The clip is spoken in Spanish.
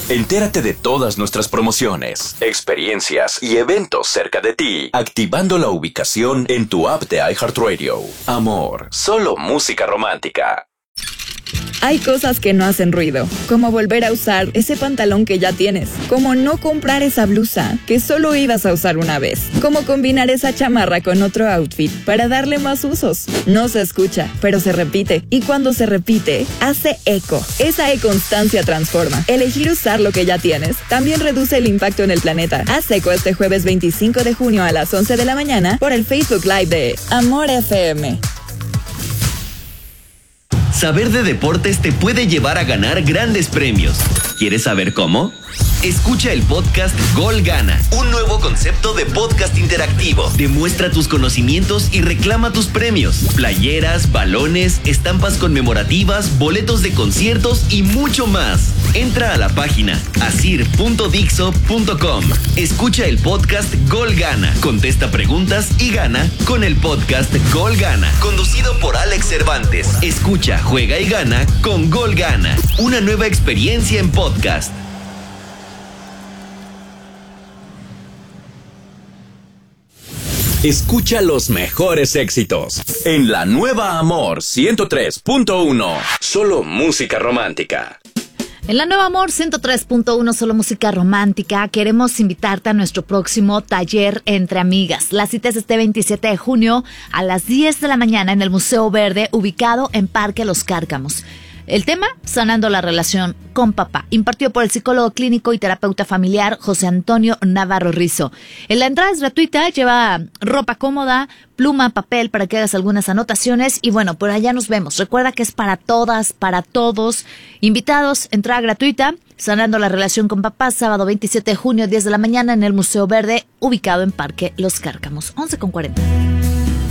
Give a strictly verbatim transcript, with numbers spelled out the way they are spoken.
Entérate de todas nuestras promociones, experiencias y eventos cerca de ti, activando la ubicación en tu app de iHeartRadio. Amor, solo música romántica. Hay cosas que no hacen ruido, como volver a usar ese pantalón que ya tienes, como no comprar esa blusa que solo ibas a usar una vez, como combinar esa chamarra con otro outfit para darle más usos. No se escucha, pero se repite, y cuando se repite, hace eco. Esa e-constancia transforma. Elegir usar lo que ya tienes también reduce el impacto en el planeta. Haz eco este jueves veinticinco de junio a las once de la mañana por el Facebook Live de Amor F M. Saber de deportes te puede llevar a ganar grandes premios. ¿Quieres saber cómo? Escucha el podcast Gol Gana, un nuevo concepto de podcast interactivo. Demuestra tus conocimientos y reclama tus premios. Playeras, balones, estampas conmemorativas, boletos de conciertos y mucho más. Entra a la página asir punto dixo punto com. Escucha el podcast Gol Gana. Contesta preguntas y gana con el podcast Gol Gana. Conducido por Alex Cervantes. Escucha, juega y gana con Gol Gana. Una nueva experiencia en podcast. Escucha los mejores éxitos en la nueva Amor ciento tres punto uno. Solo música romántica. En la nueva Amor ciento tres punto uno, solo música romántica, queremos invitarte a nuestro próximo taller entre amigas. La cita es este veintisiete de junio a las diez de la mañana en el Museo Verde, ubicado en Parque Los Cárcamos. El tema, sanando la relación con papá, impartido por el psicólogo clínico y terapeuta familiar José Antonio Navarro Rizo. En la entrada es gratuita, lleva ropa cómoda, pluma, papel para que hagas algunas anotaciones y bueno, por allá nos vemos. Recuerda que es para todas, para todos. Invitados, entrada gratuita, sanando la relación con papá, sábado veintisiete de junio, diez de la mañana en el Museo Verde, ubicado en Parque Los Cárcamos, once con cuarenta.